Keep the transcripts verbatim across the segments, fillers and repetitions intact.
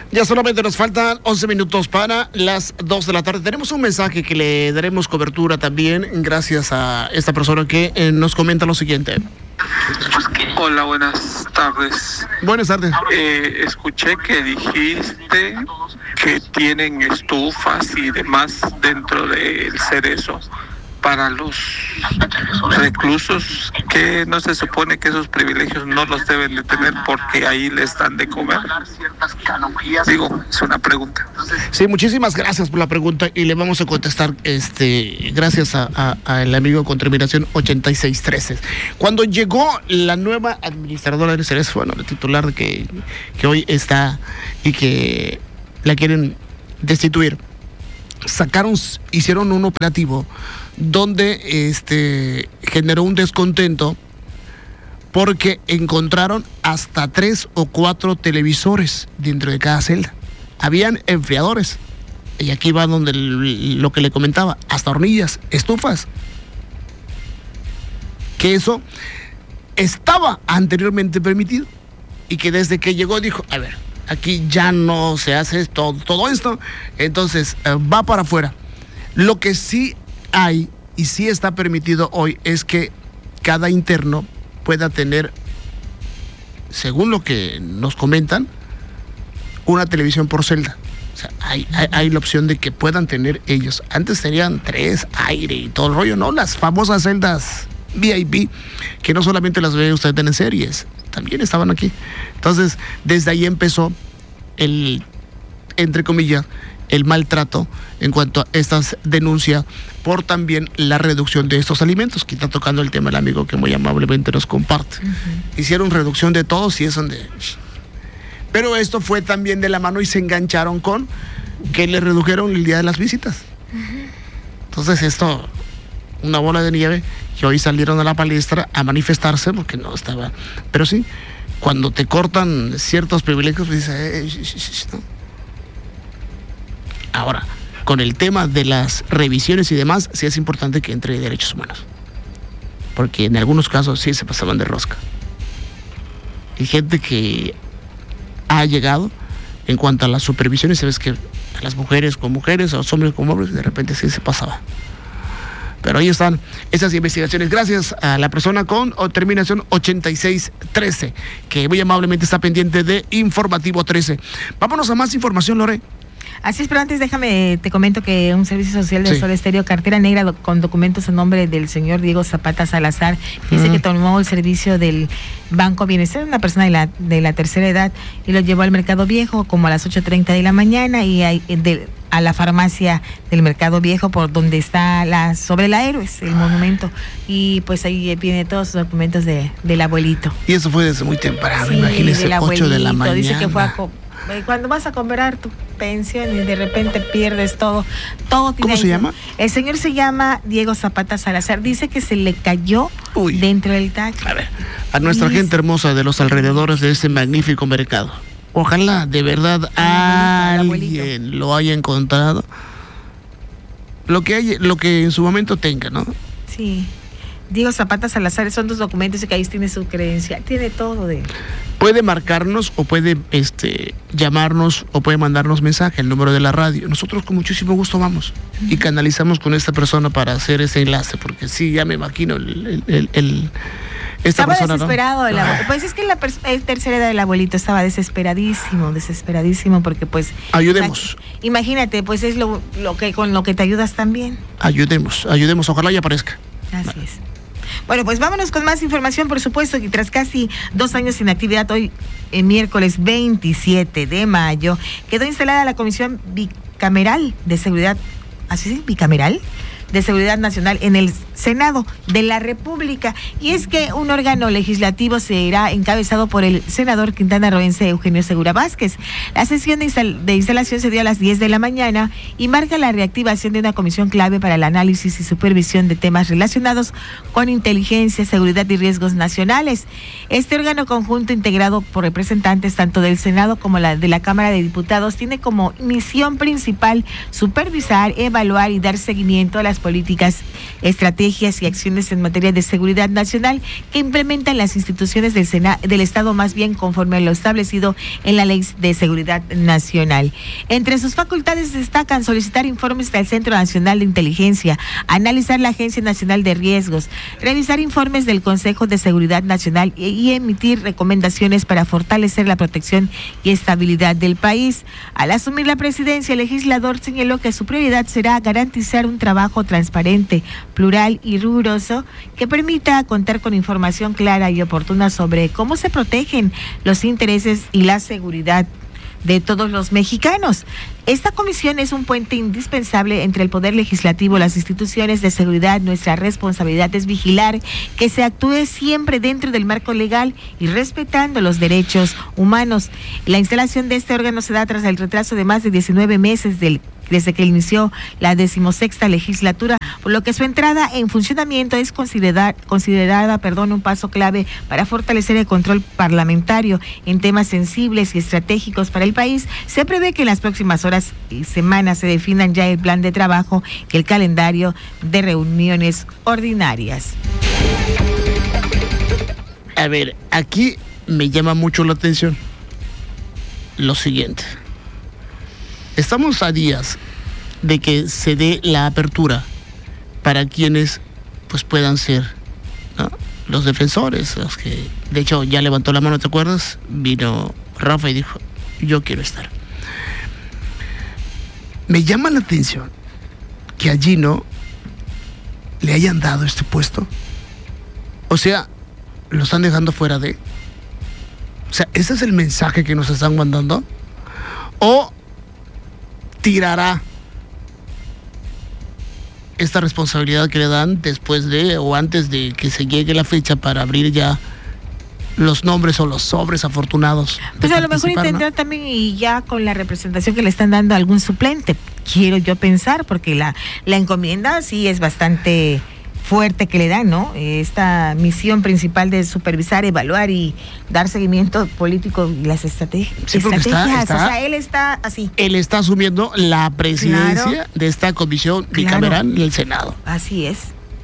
Ya solamente nos faltan once minutos para las dos de la tarde. Tenemos un mensaje que le daremos cobertura también gracias a esta persona que eh, nos comenta lo siguiente. Hola, buenas tardes. Buenas tardes. Eh, escuché que dijiste que tienen estufas y demás dentro del Cerezo para los reclusos, que no se supone que esos privilegios no los deben de tener porque ahí les dan de comer. Digo, es una pregunta. Sí, muchísimas gracias por la pregunta y le vamos a contestar este gracias a, a, al amigo con terminación ochenta y seis trece. Cuando llegó la nueva administradora del Cerezo, bueno, el titular que, que hoy está y que la quieren destituir, sacaron, hicieron un operativo donde este generó un descontento porque encontraron hasta tres o cuatro televisores dentro de cada celda. Habían enfriadores. Y aquí va donde el, lo que le comentaba, hasta hornillas, estufas. Que eso estaba anteriormente permitido y que desde que llegó dijo, a ver, aquí ya no se hace todo, todo esto, entonces eh, va para afuera. Lo que sí hay y sí está permitido hoy es que cada interno pueda tener, según lo que nos comentan, una televisión por celda. O sea, hay, hay, hay la opción de que puedan tener ellos. Antes tenían tres, aire y todo el rollo, ¿no? Las famosas celdas V I P, que no solamente las ve usted en series, también estaban aquí. Entonces, desde ahí empezó el, entre comillas, el maltrato en cuanto a estas denuncias por también la reducción de estos alimentos, que está tocando el tema el amigo que muy amablemente nos comparte. Uh-huh. Hicieron reducción de todos y es donde... Pero esto fue también de la mano y se engancharon con que le redujeron el día de las visitas. Uh-huh. Entonces esto, una bola de nieve, que hoy salieron a la palestra a manifestarse porque no estaba... Pero sí, cuando te cortan ciertos privilegios, pues dices... Eh, sh, sh, sh, no. Ahora, con el tema de las revisiones y demás, sí es importante que entre derechos humanos. Porque en algunos casos sí se pasaban de rosca. Hay gente que ha llegado en cuanto a las supervisiones, sabes que a las mujeres con mujeres, a los hombres con hombres, de repente sí se pasaba. Pero ahí están esas investigaciones. Gracias a la persona con terminación ochenta y seis trece, que muy amablemente está pendiente de Informativo trece. Vámonos a más información, Lore. Así es, pero antes déjame, te comento que un servicio social de sí. Sol Estéreo, cartera negra do, con documentos en nombre del señor Diego Zapata Salazar, que dice uh-huh. que tomó el servicio del Banco Bienestar, una persona de la, de la tercera edad, y lo llevó al Mercado Viejo como a las ocho treinta de la mañana y hay, de, a la farmacia del Mercado Viejo, por donde está la sobre la Héroes, el monumento, y pues ahí viene todos los documentos de, del abuelito. Y eso fue desde muy temprano, sí, imagínese, ocho de la mañana. Dice que fue a... Cuando vas a cobrar tu pensión y de repente pierdes todo, todo ¿Cómo se llama? El señor se llama Diego Zapata Salazar. Dice que se le cayó Uy. dentro del taxi. A ver, a nuestra Dice... gente hermosa de los alrededores de este magnífico mercado. Ojalá de verdad el alguien abuelito. Lo haya encontrado. Lo que hay, lo que en su momento tenga, ¿no? Sí. Diego Zapata Salazar, son dos documentos y que ahí tiene su credencial, tiene todo de... Puede marcarnos o puede este, llamarnos o puede mandarnos mensaje, el número de la radio. Nosotros con muchísimo gusto vamos uh-huh. y canalizamos con esta persona para hacer ese enlace, porque sí, ya me imagino el... el, el esta estaba persona, desesperado, ¿no? el abuelo. Pues es que la pers- tercera edad del abuelito estaba desesperadísimo, desesperadísimo, porque pues... Ayudemos. Imag- imagínate, pues es lo, lo que con lo que te ayudas también. Ayudemos, ayudemos, ojalá ya aparezca. Así vale. es. Bueno, pues vámonos con más información, por supuesto, que tras casi dos años sin actividad, hoy, el miércoles veintisiete de mayo, quedó instalada la Comisión Bicameral de Seguridad, ¿así es? ¿Bicameral? de Seguridad Nacional en el Senado de la República. Y es que un órgano legislativo será encabezado por el senador quintanarroense Eugenio Segura Vázquez. La sesión de, instal- de instalación se dio a las diez de la mañana y marca la reactivación de una comisión clave para el análisis y supervisión de temas relacionados con inteligencia, seguridad y riesgos nacionales. Este órgano conjunto, integrado por representantes tanto del Senado como la de la Cámara de Diputados, tiene como misión principal supervisar, evaluar y dar seguimiento a las políticas, estrategias y acciones en materia de seguridad nacional que implementan las instituciones del, Sena, del Estado, más bien conforme a lo establecido en la Ley de Seguridad Nacional. Entre sus facultades destacan solicitar informes del Centro Nacional de Inteligencia, analizar la Agencia Nacional de Riesgos, revisar informes del Consejo de Seguridad Nacional y, y emitir recomendaciones para fortalecer la protección y estabilidad del país. Al asumir la presidencia, el legislador señaló que su prioridad será garantizar un trabajo transparente, plural y riguroso que permita contar con información clara y oportuna sobre cómo se protegen los intereses y la seguridad de todos los mexicanos. Esta comisión es un puente indispensable entre el Poder Legislativo, las instituciones de seguridad. Nuestra responsabilidad es vigilar que se actúe siempre dentro del marco legal y respetando los derechos humanos. La instalación de este órgano se da tras el retraso de más de diecinueve meses del desde que inició la decimosexta legislatura, por lo que su entrada en funcionamiento es considerar, considerada perdón, un paso clave para fortalecer el control parlamentario en temas sensibles y estratégicos para el país. Se prevé que en las próximas horas y semanas se definan ya el plan de trabajo y el calendario de reuniones ordinarias. A ver, aquí me llama mucho la atención lo siguiente. Estamos a días de que se dé la apertura para quienes pues puedan ser, ¿no?, los defensores, los que de hecho ya levantó la mano, ¿te acuerdas? Vino Rafa y dijo, yo quiero estar. Me llama la atención que a Gino le hayan dado este puesto. O sea, lo están dejando fuera de... O sea, ¿ese es el mensaje que nos están mandando? ¿O tirará esta responsabilidad que le dan después de o antes de que se llegue la fecha para abrir ya los nombres o los sobres afortunados? Pues a lo mejor intentar, ¿no?, también, y ya con la representación que le están dando a algún suplente, quiero yo pensar, porque la, la encomienda sí es bastante fuerte que le dan, ¿no? Esta misión principal de supervisar, evaluar y dar seguimiento político y las estrategias. Sí, estrategias. Está, está, o sea, él está así. Él está asumiendo la presidencia, claro, de esta comisión bicameral, claro, del Senado. Así es.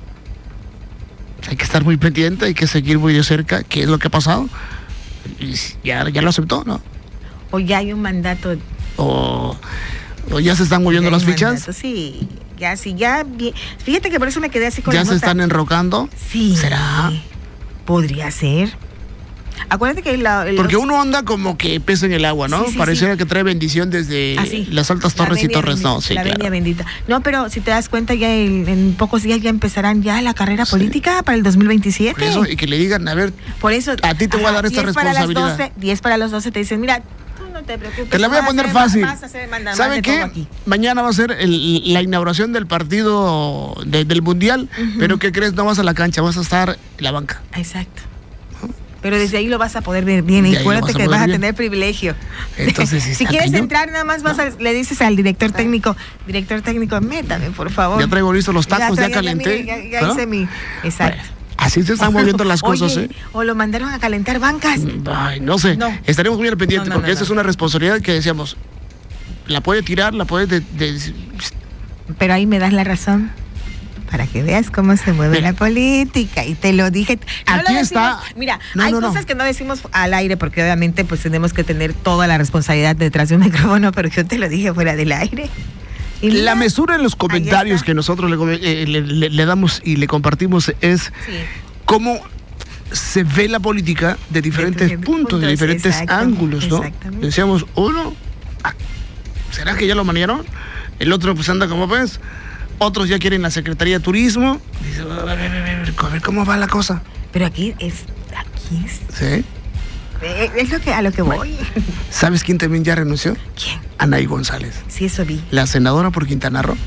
Hay que estar muy pendiente, hay que seguir muy de cerca qué es lo que ha pasado. Y ya, ya lo aceptó, ¿no? O ya hay un mandato. O, o ya se están moviendo las fichas. Mandato, sí. Ya, sí, ya. Fíjate que por eso me quedé así con la ¿Ya se nota. están enrocando? Sí. ¿Será? Podría ser. Acuérdate que la, el, porque uno anda como que pesa en el agua, ¿no? Sí, sí, Pareciera sí. que trae bendición desde ah, sí. las altas torres y torres, bendita, no, sí, la claro. bendita. No, pero si te das cuenta, ya en, en pocos días ya empezarán ya la carrera sí. política para el dos mil veintisiete. Por eso, y que le digan, a ver, por eso, a ti te voy a dar esta responsabilidad. diez para las doce te dicen, mira, no te preocupes. Te la voy a poner fácil. ¿Sabe qué? Mañana va a ser el, la inauguración del partido de, del Mundial, uh-huh. pero ¿qué crees? No vas a la cancha, vas a estar en la banca. Exacto. ¿No? Pero desde ahí lo vas a poder ver bien. Y acuérdate que vas a bien. tener privilegio. Entonces, si quieres cañón. entrar, nada más vas no. a, le dices al director técnico, director técnico, métame, por favor. Ya traigo listos los tacos, ya, ya, ya calenté. Ya, ya, ya ¿no? hice mi... Exacto. Bueno. Así se están moviendo las cosas, Oye, ¿eh? O lo mandaron a calentar bancas. Ay, no sé. No. Estaremos muy al pendiente, no, no, porque no, esa no. es una responsabilidad que decíamos, la puede tirar, la puede... De, de... Pero ahí me das la razón, para que veas cómo se mueve Mira. la política. Y te lo dije. No Aquí lo está... Mira, no, hay no, cosas no. que no decimos al aire, porque obviamente pues tenemos que tener toda la responsabilidad detrás de un micrófono, pero yo te lo dije fuera del aire. Y la mesura en los comentarios que nosotros le, eh, le, le, le damos y le compartimos es sí. cómo se ve la política de diferentes de puntos, puntos, de diferentes exacto, ángulos, ¿no? Decíamos, uno, ah, ¿será que ya lo manejaron? El otro pues anda como ves, otros ya quieren la Secretaría de Turismo. Dice, a ver, a ver, a ver, a ver cómo va la cosa. Pero aquí es, aquí es. Sí. Es lo que, a lo que voy. Bueno, ¿sabes quién también ya renunció? ¿Quién? Anaí González. Sí, eso vi. La senadora por Quintana Roo.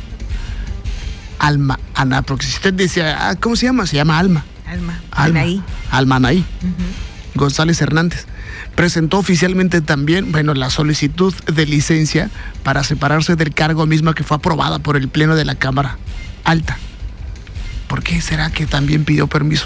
Alma Ana, porque si usted dice, ah, ¿cómo se llama? Se llama Alma. Alma. Alma Anaí. Alma Anaí. Uh-huh. González Hernández. Presentó oficialmente también, bueno, la solicitud de licencia para separarse del cargo misma que fue aprobada por el Pleno de la Cámara Alta. ¿Por qué será que también pidió permiso?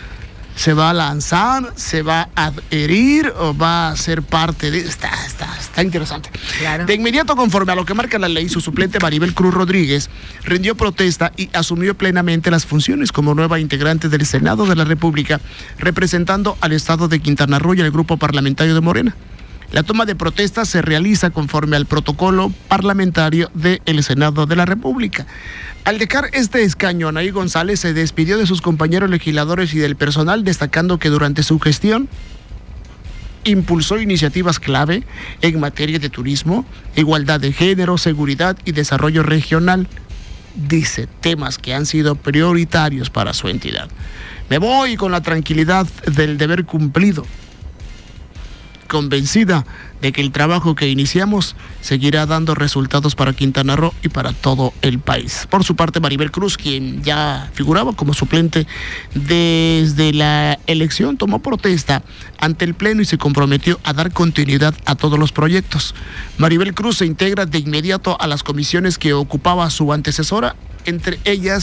¿Se va a lanzar? ¿Se va a adherir? ¿O va a ser parte de...? Está, está, está. Está interesante. Claro. De inmediato, conforme a lo que marca la ley, su suplente Maribel Cruz Rodríguez rindió protesta y asumió plenamente las funciones como nueva integrante del Senado de la República, representando al estado de Quintana Roo y al grupo parlamentario de Morena. La toma de protesta se realiza conforme al protocolo parlamentario del Senado de la República. Al dejar este escaño, Anaí González se despidió de sus compañeros legisladores y del personal, destacando que durante su gestión impulsó iniciativas clave en materia de turismo, igualdad de género, seguridad y desarrollo regional. Dice, temas que han sido prioritarios para su entidad. Me voy con la tranquilidad del deber cumplido, convencida de que el trabajo que iniciamos seguirá dando resultados para Quintana Roo y para todo el país. Por su parte, Maribel Cruz, quien ya figuraba como suplente desde la elección, tomó protesta ante el Pleno y se comprometió a dar continuidad a todos los proyectos. Maribel Cruz se integra de inmediato a las comisiones que ocupaba su antecesora, entre ellas